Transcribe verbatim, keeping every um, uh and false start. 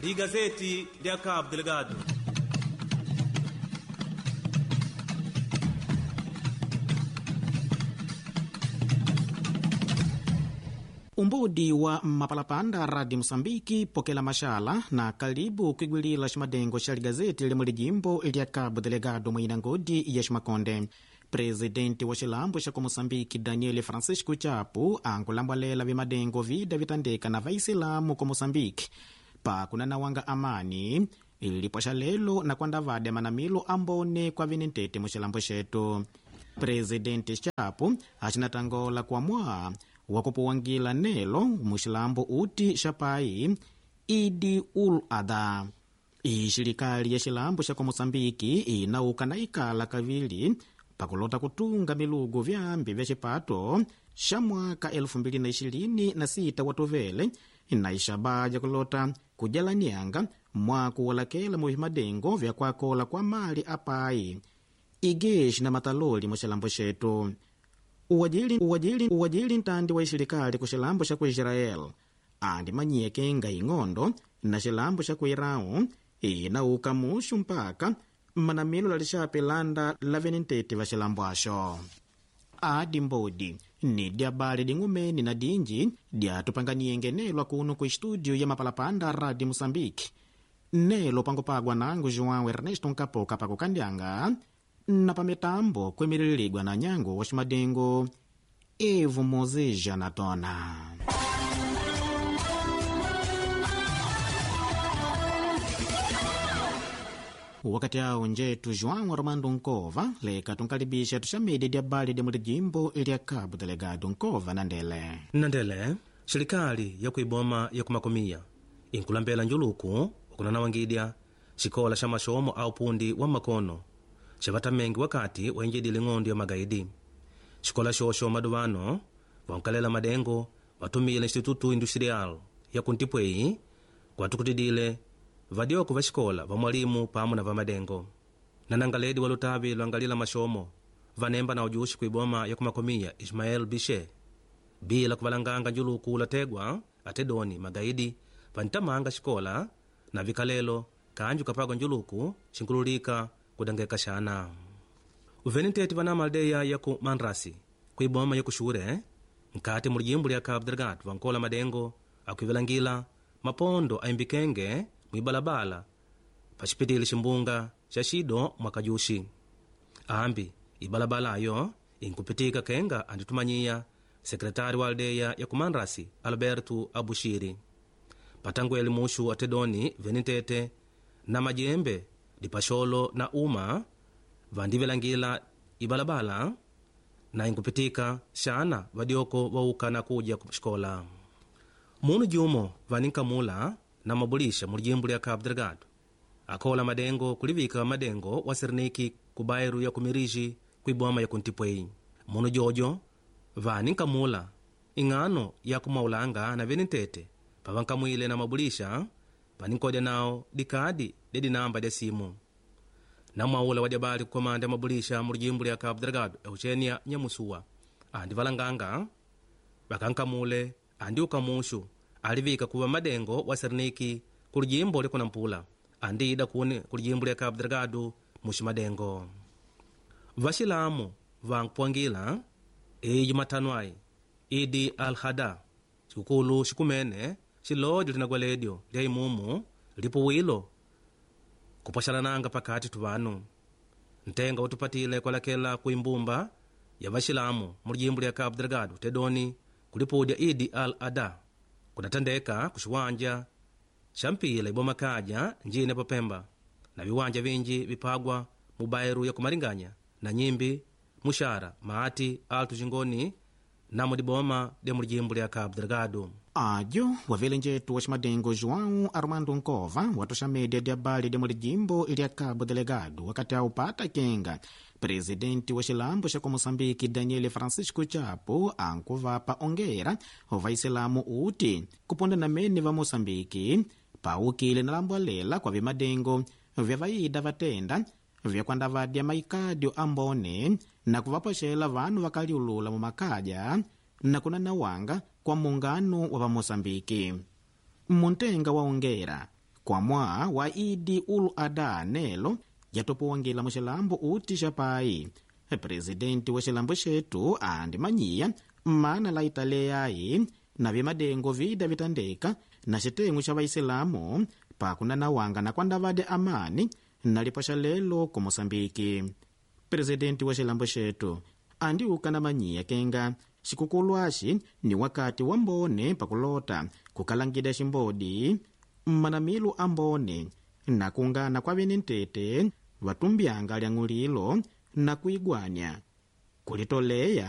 Ligazeti lya Cabo Delgado. Umbudi wa mapalapanda radi Msambiki pokela mashala na karibu kwigwilila shimadengo sha ligazeti limu lijimbo lya Cabo Delgado mwina ngodi ya shimakonde. Presidenti wa shilambo sha ku Mosambiki Daniel Francisco Chapo ankulambwalela vimadengo vida vitandeka na vaisilamu ku Mosambiki pa kunanawanga amani ilipwasha lelo na kwandavade manamilo ambone kwa vinintete mu shilambo shetu. Presidenti Chapo achinatangola kwa mwa wakupuwangila nelo mushilambo uti shapai Idi ul Adha. Ishirikali ya shilambo sha ku Mosambiki inauka na ikala kavili pakulota kutunga milugu vyambi vya chipato sha mwaka elfu mbili na ishirini na sita watovele na ishabaja kulota kujalanianga mwaku walakela muvimadengo vya kwakola kwa mali apai igeshi na mataloli mushilambo shetu. Uwajili, uwajili, uwajili ntandi wa ishirikali ku shilambo sha ku Israel andi manyeke nga ing'ondo na shilambo sha ku Irau inauka mushu mpaka manamilo lalishape landa la venintete va shilambo asho. Adi mbodi ni diabali dingumeni na dinji dia tupanganienge nelo kuno ku studio ya mapalapanda radi Mosambiki. Nelo pangopagwa nangu João Ernesto Nkapoka pakukandyanga na pametambo kwemiriligwa na nyango wa shimadengo Evo Mozeja na Tona. Wakati hao njetu João Armando Nkova leka tunkalibisha tushamidi diabali di mulijimbo ili ya Cabo Delgado. Nkova nandele Nandele, shirikali ya kuiboma ya kumakomia inkulambela njuluku wakunanawangidya shikola sha mashomo au pundi wa makono shavata mengi wakati wainjidili ng'ondo ya magaidi. Shikola shosho maduvano wankalela madengo watumile Instituto Industrial ya kuntipwei kwa tukutidile vadioku va shikola va mwalimu pamu na va madengo. Nanangaledi walutavi lwangalila mashomo vanemba na ujushi kuiboma ya kumakomia Ismael Bishe bila kuvalanganga njuluku lategwa atedoni magaidi vantamanga shikola na vikalelo kanju kapagwa njuluku shinkululika kudangeka shana. Uveninteti vana maldeya ya ku Manrasi kuiboma ya kushure mkati mulijimbu lya Cabo Delgado vankola madengo akuivilangila mapondo aimbikenge mwibalabala pachipitili shimbunga cha shido mwakajushi. Ambi ibalabala ayo inkupitika kenga anditumanyiya sekretari wa aldeya ya ku Manrasi Alberto Abushiri. Patangweli mushu atedoni venintete na majembe dipasholo na uma vandivelangila ibalabala na inkupitika shana vadioko wauka na kuja kushikola. Munu jumo vaninkamula na mabulisha mulijimbu lya Cabo Delgado akola madengo kulivika madengo wa Serniki kubairu ya kumiriji kuiboma ya kuntipwei. Munu jojo vaninkamula ing'ano ya kumaulanga na venintete pavankamwile na mabulisha vaninkodya nao dikadi dedi namba de simu. Na mwaula wadiabali kukomanda mabulisha mulijimbu lya Cabo Delgado Eugenia Nyamusuwa andi valanganga vakankamule andi ukamushu alivika kuva madengo wa Serniki kulijimbo liko nampula andi ida kune kulijimbu lya Cabo Delgado mushi madengo. Vashilamu vankupwangila eyi Jumatanwai Idi al-Hada shikukulu shikumene shilodio linagwaledio lya imumu lipo wilo kupashalananga pakati tuvanu. Ntenga utupatile kwalakela kuimbumba ya vashilamu mulijimbu lya Cabo Delgado tedoni kulipudya Idi al-Adha kunatandeka kushiwanja shampila iboma kaja njine papemba na viwanja vinji vipagwa mubairu ya kumaringanya na nyimbi mushara maati altu jingoni na mudiboma de mulijimbu lya Cabo Delgado. Ajo wavele njetu wa shimadengo João Armando Nkova watosha media diabali de mulijimbo ili ya Cabo Delgado wakati au pata kenga. Presidenti wa shilambo sha ku Mosambiki Daniel Francisco Chapo ankuvapa ongera vaisilamu uti kuponda na meni va Mosambiki paukile na lambwalela kwa vimadengo vya vaida vatenda vya kwandavadya maikadio ambone na kuvapashela vanu vakaliulula mu makaja na kunanawanga kwa muungano wa Mosambiki. Muntenga waongera kwa mwaa wa idi ul adha nelo yatopowangila muxilambo uti xa pai. Presidenti wa xilambo xetu andi manyiya mmana la italeyayi na vimadengo vida vitandeka na xitengu xa vaisilamu pakunanawanga na kwandavade amani na lipaxa lelo ku Mosambiki. Presidenti wa xilambo xetu andi ukana manyiya kenga xikukulwaxi ni wakati wa mbone pakulota kukalangida ximbodi mmanamilu ambone na kungana kwa venentete vatumbyanga lya ng'ulilo na kuigwanya kulitoleya